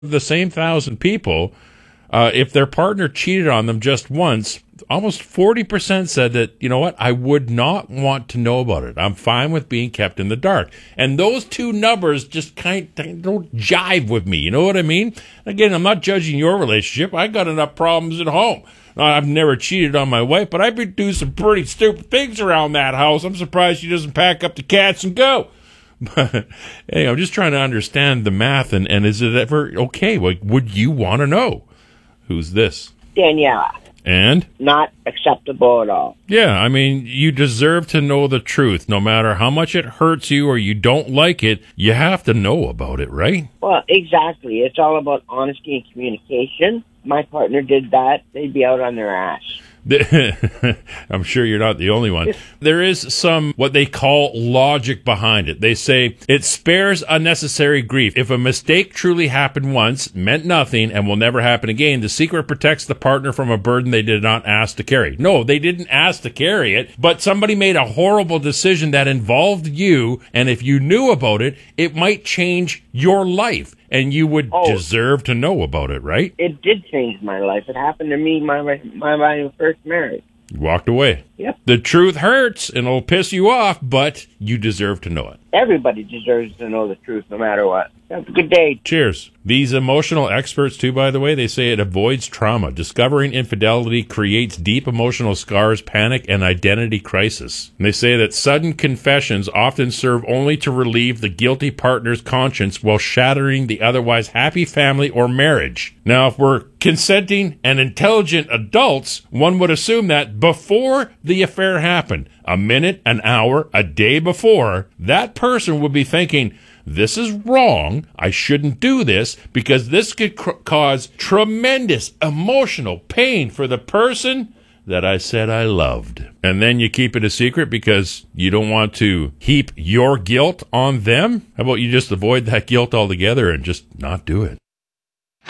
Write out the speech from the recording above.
The same 1,000 people, if their partner cheated on them just once, almost 40% said that, you know what, I would not want to know about it. I'm fine with being kept in the dark. And those two numbers just kind of don't jive with me. You know what I mean? Again, I'm not judging your relationship. I got enough problems at home. I've never cheated on my wife, but I've been doing some pretty stupid things around that house. I'm surprised she doesn't pack up the cats and go. But hey, I'm just trying to understand the math, and is it ever okay? Like, would you want to know? Who's this? Daniela. And? Not acceptable at all. Yeah, I mean, you deserve to know the truth. No matter how much it hurts you or you don't like it, you have to know about it, right? Well, exactly. It's all about honesty and communication. My partner did that. They'd be out on their ass. I'm sure you're not the only one. There is some what they call logic behind it. They say it spares unnecessary grief. If a mistake truly happened once, meant nothing, and will never happen again, the secret protects the partner from a burden they did not ask to carry. No, they didn't ask to carry it, but somebody made a horrible decision that involved you, and if you knew about it, it might change your life. And you would deserve to know about it, right? It did change my life. It happened to me my first marriage. You walked away. Yep. The truth hurts and it'll piss you off, but you deserve to know it. Everybody deserves to know the truth no matter what. Have a good day. Cheers. These emotional experts, too, by the way, they say it avoids trauma. Discovering infidelity creates deep emotional scars, panic, and identity crisis. And they say that sudden confessions often serve only to relieve the guilty partner's conscience while shattering the otherwise happy family or marriage. Now, if we're consenting and intelligent adults, one would assume that before the affair happened, a minute, an hour, a day before, that person would be thinking, this is wrong. I shouldn't do this because this could cause tremendous emotional pain for the person that I said I loved. And then you keep it a secret because you don't want to heap your guilt on them? How about you just avoid that guilt altogether and just not do it?